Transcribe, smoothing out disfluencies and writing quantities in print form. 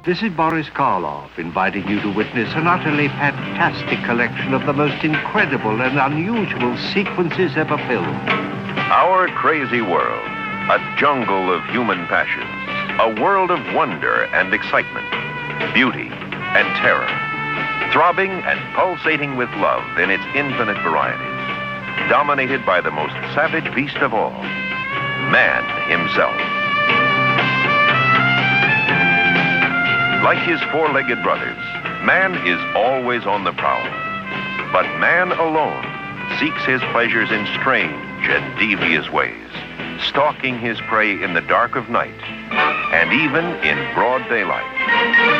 This is Boris Karloff inviting you to witness an utterly fantastic collection of the most incredible and unusual sequences ever filmed. Our crazy world, a jungle of human passions, a world of wonder and excitement, beauty and terror, throbbing and pulsating with love in its infinite varieties, dominated by the most savage beast of all, man himself. Like his four-legged brothers, man is always on the prowl. But man alone seeks his pleasures in strange and devious ways, stalking his prey in the dark of night and even in broad daylight.